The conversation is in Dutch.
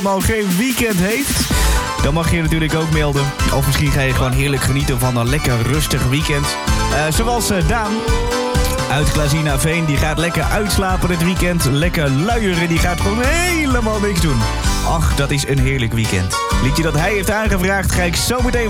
al geen weekend heeft, dan mag je natuurlijk ook melden. Of misschien ga je gewoon heerlijk genieten van een lekker rustig weekend. Zoals Daan uit Klazina Veen, die gaat lekker uitslapen dit weekend. Lekker luieren, die gaat gewoon helemaal niks doen. Ach, dat is een heerlijk weekend. Liedje dat hij heeft aangevraagd, ga ik zo meteen